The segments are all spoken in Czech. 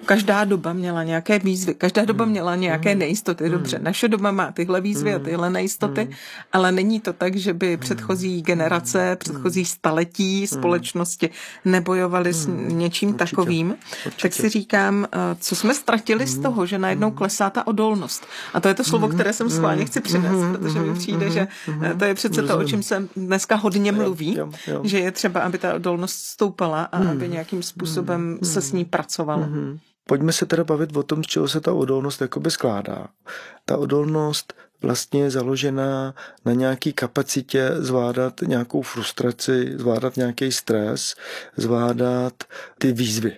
každá doba měla nějaké výzvy, každá doba měla nějaké nejistoty. Dobře, naše doba má tyhle výzvy a tyhle nejistoty, ale není to tak, že by předchozí generace, předchozí staletí společnosti nebojovaly s něčím takovým. Tak si říkám, co jsme ztratili z toho, že najednou klesá ta odolnost. A to je to slovo, které jsem schválně chci přinést, protože mi přijde, že to je přece to, o čem se dneska hodně mluví, že je třeba, aby ta odolnost stoupala a aby nějakým způsobem se s ní pracovalo. Pojďme se teda bavit o tom, z čeho se ta odolnost jakoby skládá. Ta odolnost vlastně je založená na nějaký kapacitě zvládat nějakou frustraci, zvládat nějaký stres, zvládat ty výzvy.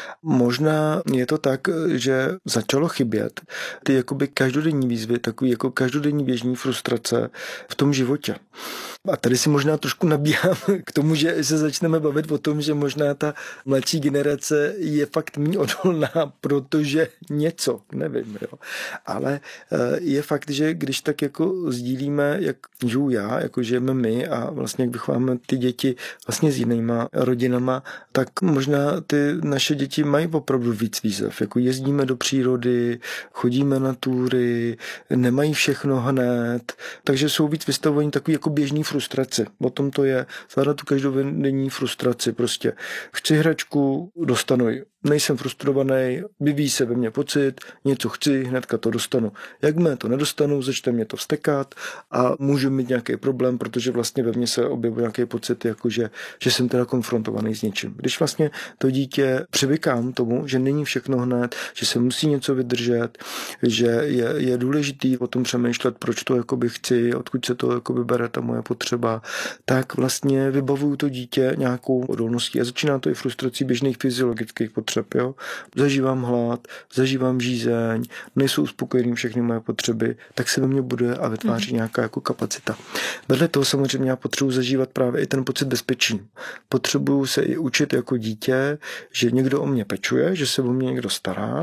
Možná je to tak, že začalo chybět ty jakoby každodenní výzvy, takový jako každodenní běžní frustrace v tom životě. A tady si možná trošku nabíhám k tomu, že se začneme bavit o tom, že možná ta mladší generace je fakt méně odolná, protože něco, nevím, jo. Ale je fakt, že když tak jako sdílíme, jak žiju já, jako žijeme my a vlastně jak vychováme ty děti vlastně s jinýma rodinama, tak možná ty naše děti mají opravdu víc výzev. Jako jezdíme do přírody, chodíme na túry, nemají všechno hned, takže jsou víc vystavení takový jako běžný frustraci. O tom to je. Zvládat tu každodenní frustraci. Prostě chci hračku, dostanu ji. Nejsem frustrovaný, vyvíjí se ve mně pocit, něco chci, hnedka to dostanu. Jakmile to nedostanu, začne mě to vztekat a můžu mít nějaký problém, protože vlastně ve mně se objevuje nějaký pocit, jako že jsem teda konfrontovaný s něčím. Když vlastně to dítě přivykám tomu, že není všechno hned, že se musí něco vydržet, že je důležitý o tom přemýšlet, proč to jakoby chci, odkud se to jakoby bere ta moje potřeba, tak vlastně vybavuju to dítě nějakou odolností a začíná to i frustrací běžných fyziologických potřeb. Jo? Zažívám hlad, zažívám žízeň, nejsou uspokojený všechny moje potřeby, tak se ve mně bude a vytváří nějaká jako kapacita. Vedle toho samozřejmě já potřebuji zažívat právě i ten pocit bezpečí. Potřebuju se i učit jako dítě, že někdo o mě pečuje, že se o mě někdo stará,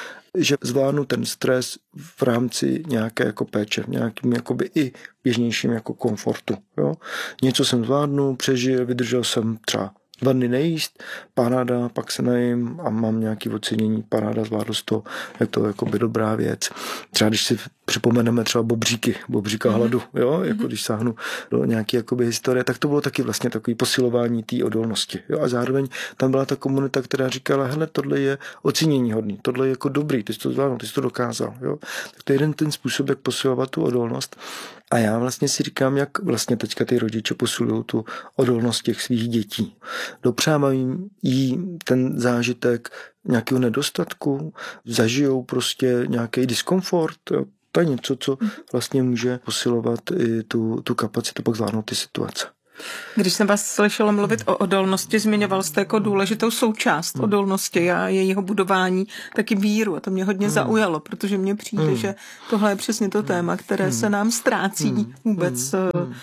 že zvládnu ten stres v rámci nějaké jako péče, v nějakým jakoby i běžnějším jako komfortu. Jo? Něco jsem zvládnu, přežil, vydržel jsem třeba 2 dny nejíst, paráda, pak se najím a mám nějaké ocenění, paráda, zvládl to, je to jakoby dobrá věc. Třeba když si připomeneme třeba Bobříka hladu, jo, jako když sáhnu do nějaké jakoby historie, tak to bylo taky vlastně takový posilování té odolnosti. Jo, a zároveň tam byla ta komunita, která říkala, hele, tohle je ocenění hodný, tohle je jako dobrý, ty jsi to zvládl, ty jsi to dokázal. Jo. Tak to je jeden ten způsob, jak posilovat tu odolnost. A já vlastně si říkám, jak vlastně teďka ty rodiče posilují tu odolnost těch svých dětí. Dopřávají jí ten zážitek nějakého nedostatku, zažijou prostě nějaký diskomfort. Jo. To je něco, co vlastně může posilovat i tu kapacitu pak zvládnout ty situace. Když jsem vás slyšela mluvit o odolnosti, zmiňoval jste jako důležitou součást odolnosti a jejího budování taky víru. A to mě hodně zaujalo, protože mně přijde, že tohle je přesně to téma, které se nám ztrácí vůbec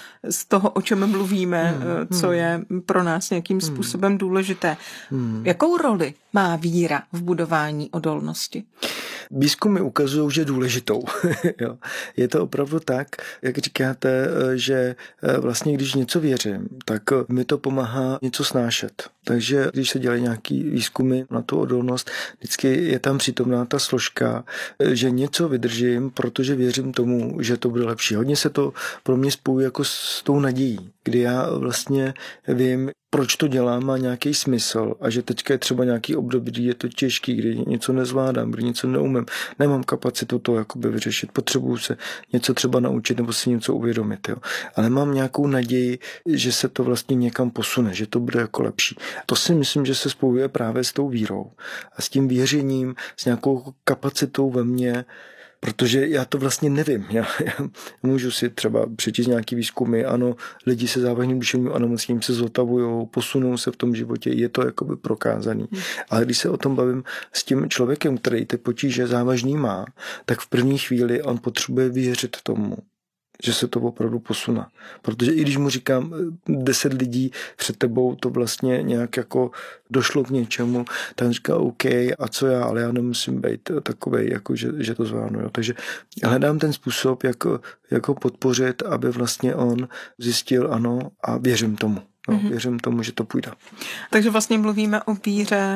z toho, o čem mluvíme, co je pro nás nějakým způsobem důležité. Jakou roli má víra v budování odolnosti? Výzkumy ukazují, že důležitou. Jo. Je to opravdu tak, jak říkáte, že vlastně když něco věřím, tak mi to pomáhá něco snášet. Takže když se dělají nějaký výzkumy na tu odolnost, vždycky je tam přítomná ta složka, že něco vydržím, protože věřím tomu, že to bude lepší. Hodně se to pro mě spojuje jako s tou nadějí, kdy já vlastně vím, proč to dělám, má nějaký smysl a že teďka je třeba nějaký období, kdy je to těžký, kdy něco nezvládám, kdy něco neumím, nemám kapacitu to jakoby vyřešit, potřebuju se něco třeba naučit nebo si něco uvědomit. Jo. Ale mám nějakou naději, že se to vlastně někam posune, že to bude jako lepší. To si myslím, že se spojuje právě s tou vírou a s tím věřením, s nějakou kapacitou ve mně, protože já to vlastně nevím. Já můžu si třeba přečíst nějaký výzkumy, ano, lidi se závažným duševním onemocněním se zotavujou, posunou se v tom životě, je to jakoby prokázaný. Ale když se o tom bavím s tím člověkem, který ty potíže závažný má, tak v první chvíli on potřebuje věřit tomu, že se to opravdu posune. Protože i když mu říkám 10 lidí před tebou to vlastně nějak jako došlo k něčemu, tak říká OK, a co já, ale já nemusím být takovej, jako že to zvládnu. Jo. Takže hledám ten způsob, jak ho podpořit, aby vlastně on zjistil ano a věřím tomu. No, věřím tomu, že to půjde. Takže vlastně mluvíme o víře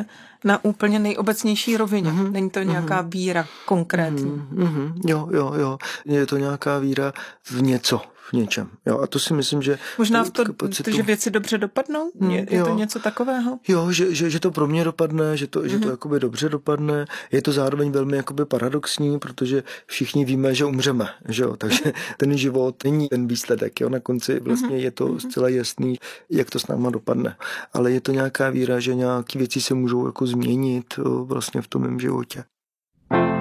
na úplně nejobecnější rovině. Není to nějaká víra konkrétní. Jo. Je to nějaká víra v něco, v něčem. Jo, a to si myslím, že... Možná v to, že věci dobře dopadnou? Je to něco takového? Jo, že to pro mě dopadne, že to jakoby dobře dopadne. Je to zároveň velmi jakoby paradoxní, protože všichni víme, že umřeme, že jo? Takže ten život není ten výsledek, jo? Na konci vlastně je to zcela jasný, jak to s náma dopadne. Ale je to nějaká víra, že nějaké věci se můžou jako změnit vlastně v tom mém životě.